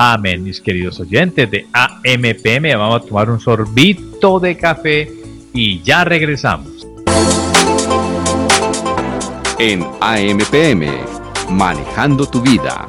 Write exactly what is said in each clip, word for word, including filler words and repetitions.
Amén, mis queridos oyentes de A M P M. Vamos a tomar un sorbito de café y ya regresamos. En A M P M, manejando tu vida.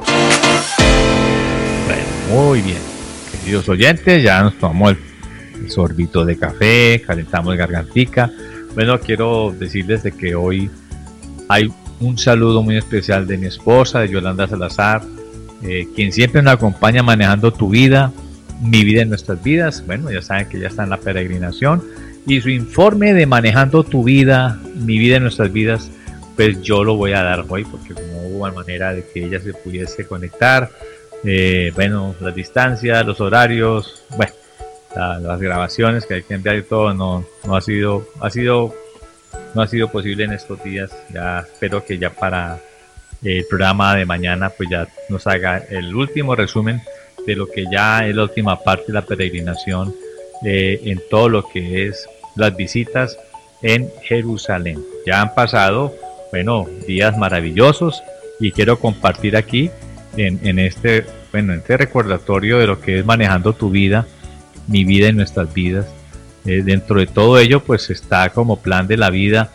Bueno, muy bien, queridos oyentes, ya nos tomamos el sorbito de café, calentamos gargantica. Bueno, quiero decirles de que hoy hay un saludo muy especial de mi esposa, de Yolanda Salazar, eh, quien siempre nos acompaña manejando tu vida, mi vida en nuestras vidas. Bueno, ya saben que ya está en la peregrinación y su informe de manejando tu vida, mi vida en nuestras vidas, pues yo lo voy a dar hoy porque como hubo manera de que ella se pudiese conectar, eh, bueno, las distancias, los horarios, bueno, la, las grabaciones que hay que enviar y todo, no, no ha sido, ha sido, no ha sido posible en estos días. Ya espero que ya para el programa de mañana pues ya nos haga el último resumen de lo que ya es la última parte de la peregrinación, eh, en todo lo que es las visitas en Jerusalén. Ya han pasado, bueno, días maravillosos y quiero compartir aquí en, en este, bueno, en este recordatorio de lo que es manejando tu vida, mi vida y nuestras vidas. Eh, dentro de todo ello pues está como plan de la vida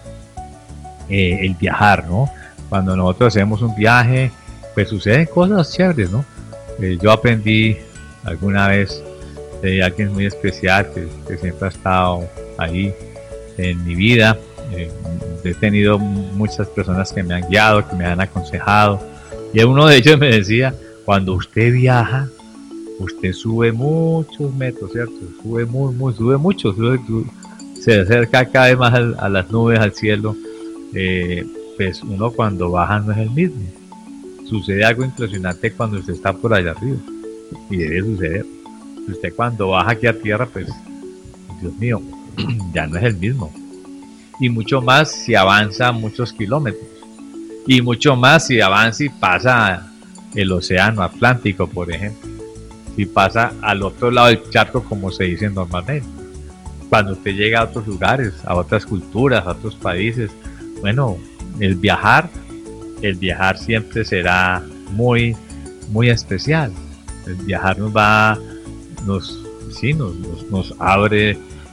eh, el viajar, ¿no? Cuando nosotros hacemos un viaje, pues suceden cosas chéveres, ¿no? Eh, yo aprendí alguna vez de alguien muy especial que, que siempre ha estado ahí en mi vida. Eh, he tenido muchas personas que me han guiado, que me han aconsejado, y uno de ellos me decía: cuando usted viaja, usted sube muchos metros, ¿cierto? Sube muy, muy, sube mucho, sube, se acerca cada vez más a, a las nubes, al cielo. Eh, pues uno cuando baja no es el mismo. Sucede algo impresionante cuando usted está por allá arriba, y debe suceder. Usted cuando baja aquí a tierra, pues, Dios mío, ya no es el mismo. Y mucho más si avanza muchos kilómetros. Y mucho más si avanza y pasa el océano Atlántico, por ejemplo. Si pasa al otro lado del charco, como se dice normalmente. Cuando usted llega a otros lugares, a otras culturas, a otros países, bueno, el viajar, el viajar siempre será muy, muy especial. El viajar nos va, nos, sí, nos, nos, nos abre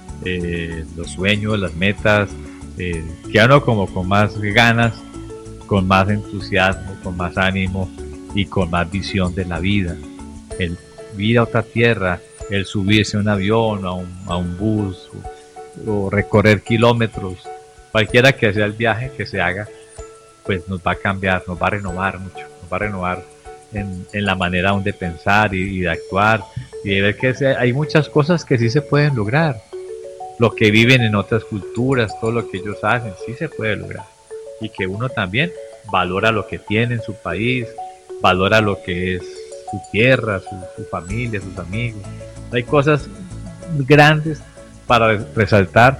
eh, los sueños, las metas, eh, queda uno como con más ganas, con más entusiasmo, con más ánimo y con más visión de la vida. El ir a otra tierra, el subirse a un avión, a un, a un bus, o, o recorrer kilómetros, cualquiera que sea el viaje que se haga, pues nos va a cambiar, nos va a renovar mucho, nos va a renovar en, en la manera aún de pensar y, y de actuar, y de ver que se, hay muchas cosas que sí se pueden lograr. Lo que viven en otras culturas, todo lo que ellos hacen, sí se puede lograr. Y que uno también valora lo que tiene en su país, valora lo que es su tierra, su, su familia, sus amigos. Hay cosas grandes para resaltar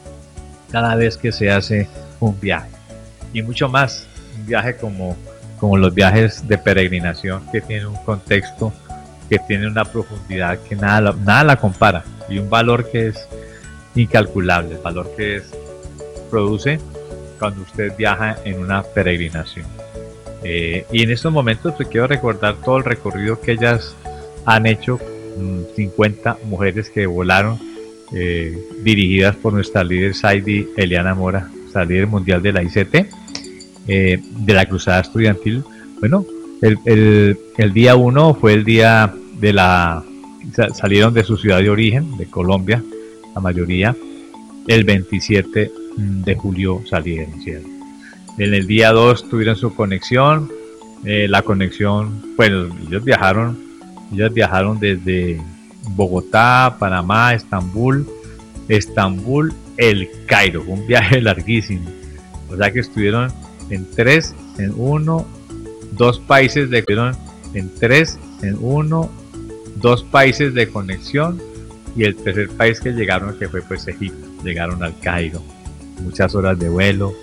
cada vez que se hace un viaje. Y mucho más, un viaje como, como los viajes de peregrinación, que tienen un contexto, que tienen una profundidad que nada, nada la compara, y un valor que es incalculable, el valor que es, produce cuando usted viaja en una peregrinación. Eh, y en estos momentos pues quiero recordar todo el recorrido que ellas han hecho, mmm, cincuenta mujeres que volaron, eh, dirigidas por nuestra líder Saidi Eliana Mora, nuestra líder mundial de la I C T, eh, de la Cruzada Estudiantil. Bueno, el, el, el día uno fue el día de la, salieron de su ciudad de origen, de Colombia, la mayoría. El veintisiete de julio salieron, ¿cierto? En el día dos tuvieron su conexión, eh, la conexión, bueno, ellos viajaron, ellos viajaron desde Bogotá, Panamá, Estambul, Estambul, El Cairo, un viaje larguísimo. O sea que estuvieron en tres, en uno, dos países de en tres, en uno, dos países de conexión, y el tercer país que llegaron, que fue pues Egipto, llegaron al Cairo. Muchas horas de vuelo,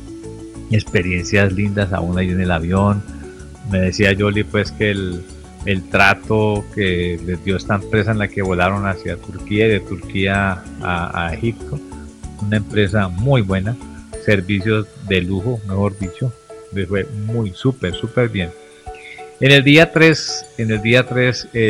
experiencias lindas aún ahí en el avión. Me decía Yoli pues que el, el trato que les dio esta empresa en la que volaron hacia Turquía y de Turquía a, a Egipto, una empresa muy buena, servicios de lujo, mejor dicho, les fue muy súper, súper bien. En el día tres, en el día tres, eh,